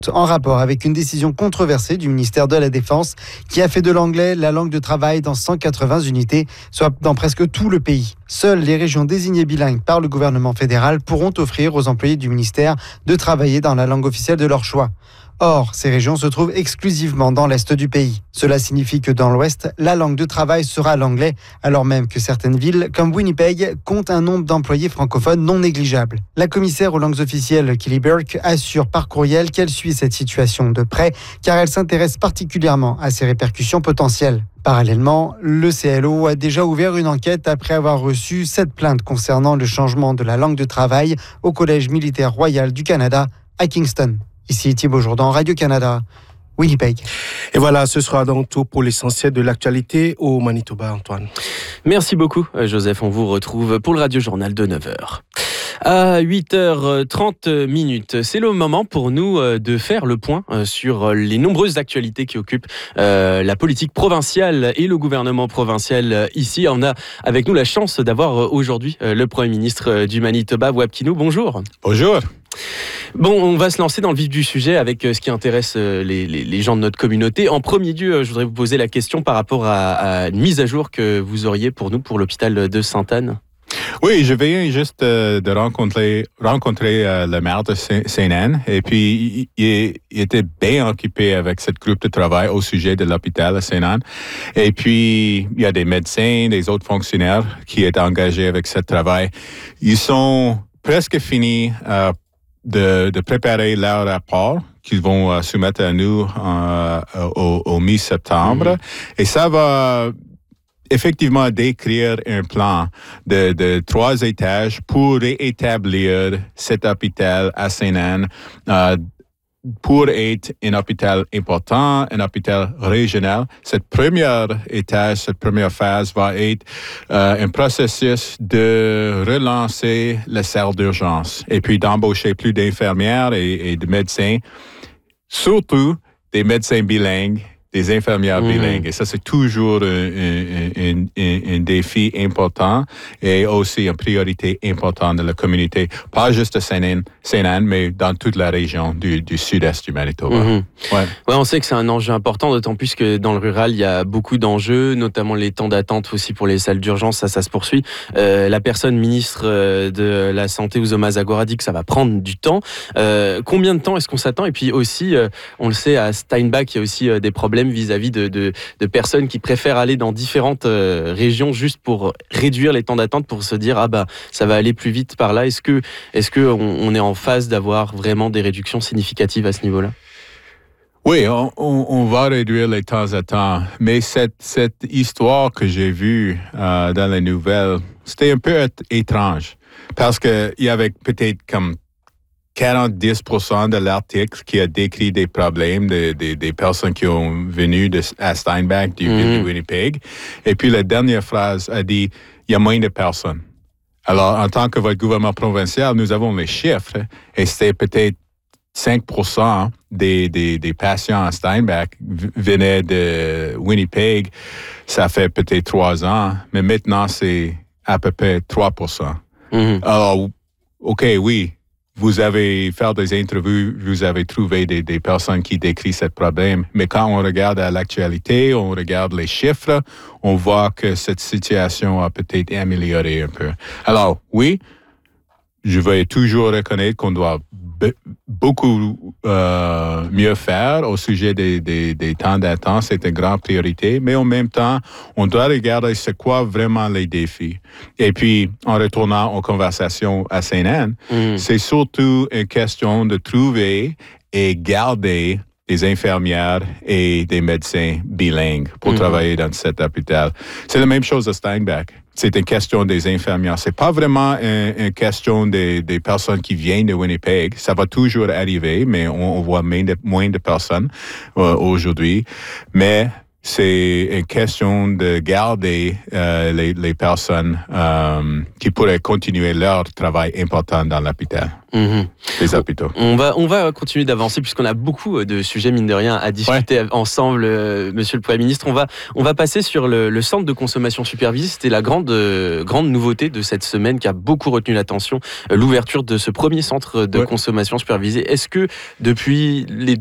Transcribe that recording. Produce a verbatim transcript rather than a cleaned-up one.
En rapport avec une décision controversée du ministère de la Défense qui a fait de l'anglais la langue de travail dans cent quatre-vingts unités, soit dans presque tout le pays. Seules les régions désignées bilingues par le gouvernement fédéral pourront offrir aux employés du ministère de travailler dans la langue officielle de leur choix. Or, ces régions se trouvent exclusivement dans l'est du pays. Cela signifie que dans l'ouest, la langue de travail sera l'anglais, alors même que certaines villes, comme Winnipeg, comptent un nombre d'employés francophones non négligeable. La commissaire aux langues officielles, Kelly Burke, assure par courriel qu'elle suit cette situation de près, car elle s'intéresse particulièrement à ses répercussions potentielles. Parallèlement, le C L O a déjà ouvert une enquête après avoir reçu sept plaintes concernant le changement de la langue de travail au Collège militaire royal du Canada à Kingston. Ici Thibaut Jourdan, Radio-Canada, Winnipeg. Et voilà, ce sera donc tout pour l'essentiel de l'actualité au Manitoba, Antoine. Merci beaucoup, Joseph. On vous retrouve pour le Radio-Journal de neuf heures. À huit heures trente minutes, c'est le moment pour nous de faire le point sur les nombreuses actualités qui occupent la politique provinciale et le gouvernement provincial ici. On a avec nous la chance d'avoir aujourd'hui le Premier ministre du Manitoba, Wab Kinew. Bonjour. Bonjour. Bon, on va se lancer dans le vif du sujet avec ce qui intéresse les, les, les gens de notre communauté. En premier lieu, je voudrais vous poser la question par rapport à, à une mise à jour que vous auriez pour nous pour l'hôpital de Sainte-Anne. Oui, je viens juste euh, de rencontrer, rencontrer euh, le maire de Sainte-Anne et puis il, il, il était bien occupé avec ce groupe de travail au sujet de l'hôpital de Sainte-Anne. Et puis, il y a des médecins, des autres fonctionnaires qui étaient engagés avec ce travail. Ils sont presque finis euh, de, de préparer leur rapport qu'ils vont euh, soumettre à nous euh, au, au mi-septembre. Mm-hmm. Et ça va effectivement décrire un plan de, de trois étages pour réétablir cet hôpital à Sainte-Anne euh, pour être un hôpital important, un hôpital régional. Cette première étage, cette première phase va être euh, un processus de relancer la salle d'urgence et puis d'embaucher plus d'infirmières et, et de médecins, surtout des médecins bilingues, des infirmières mmh. bilingues. Et ça, c'est toujours un, un, un, un, un défi important et aussi une priorité importante de la communauté, pas juste à Sainte-Anne, Sainte-Anne mais dans toute la région du, du sud-est du Manitoba. Mmh. Ouais. Ouais, on sait que c'est un enjeu important, d'autant plus que dans le rural, il y a beaucoup d'enjeux, notamment les temps d'attente aussi pour les salles d'urgence, ça, ça se poursuit. Euh, la personne ministre de la Santé, Uzoma Zagora, dit que ça va prendre du temps. Euh, combien de temps est-ce qu'on s'attend? Et puis aussi, euh, on le sait, à Steinbach, il y a aussi euh, des problèmes vis-à-vis de, de, de personnes qui préfèrent aller dans différentes euh, régions juste pour réduire les temps d'attente, pour se dire ah bah ça va aller plus vite par là. Est-ce que est-ce que on, on est en phase d'avoir vraiment des réductions significatives à ce niveau-là? Oui, on, on, on va réduire les temps d'attente, mais cette cette histoire que j'ai vue euh, dans les nouvelles, c'était un peu étrange parce que il y avait peut-être comme quarante-dix pour cent de l'article qui a décrit des problèmes de, de, des personnes qui ont venu de, à Steinbach, du mm-hmm. ville de Winnipeg. Et puis la dernière phrase a dit, il y a moins de personnes. Alors, en tant que votre gouvernement provincial, nous avons les chiffres et c'était peut-être cinq pour cent des, des, des patients à Steinbach venaient de Winnipeg. Ça fait peut-être trois ans, mais maintenant c'est à peu près trois pour cent. Mm-hmm. Alors, OK, oui. Vous avez fait des interviews, vous avez trouvé des, des personnes qui décrivent ce problème. Mais quand on regarde à l'actualité, on regarde les chiffres, on voit que cette situation a peut-être amélioré un peu. Alors, oui, je vais toujours reconnaître qu'on doit be- beaucoup euh, mieux faire au sujet des, des, des temps d'attente. C'est une grande priorité. Mais en même temps, on doit regarder c'est quoi vraiment les défis. Et puis, en retournant aux conversations à Sainte-Anne, mmh. c'est surtout une question de trouver et garder des infirmières et des médecins bilingues pour mmh. travailler dans cet hôpital. C'est la même chose à Steinbach. C'est une question des infirmières. C'est pas vraiment une, une question des, des personnes qui viennent de Winnipeg. Ça va toujours arriver, mais on, on voit moins de, moins de personnes euh, aujourd'hui. Mais c'est une question de garder euh, les, les personnes euh, qui pourraient continuer leur travail important dans l'hôpital. Mmh. Les hôpitaux. On va, on va continuer d'avancer puisqu'on a beaucoup de sujets, mine de rien, à discuter ouais. ensemble, euh, Monsieur le Premier ministre. On va, on va passer sur le, le centre de consommation supervisée. C'était la grande, euh, grande nouveauté de cette semaine qui a beaucoup retenu l'attention, euh, l'ouverture de ce premier centre de ouais. consommation supervisée. Est-ce que depuis les